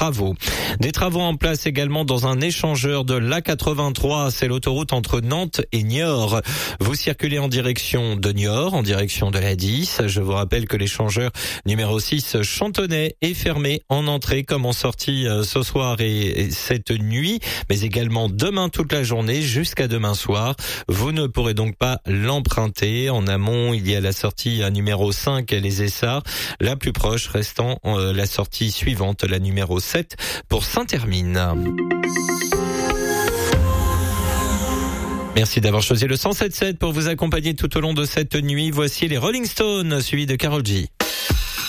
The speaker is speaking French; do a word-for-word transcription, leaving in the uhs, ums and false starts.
travaux. Des travaux en place également dans un échangeur de l'A quatre-vingt-trois, c'est l'autoroute entre Nantes et Niort. Vous circulez en direction de Niort, en direction de la dix. Je vous rappelle que l'échangeur numéro six Chantonnay est fermé en entrée comme en sortie ce soir et cette nuit, mais également demain toute la journée jusqu'à demain soir. Vous ne pourrez donc pas l'emprunter. En amont, il y a la sortie numéro cinq, les Essarts, la plus proche restant euh, la sortie suivante, la numéro sept pour Saint-Hermine. Merci d'avoir choisi le cent sept sept pour vous accompagner tout au long de cette nuit. Voici les Rolling Stones, suivis de Karol G.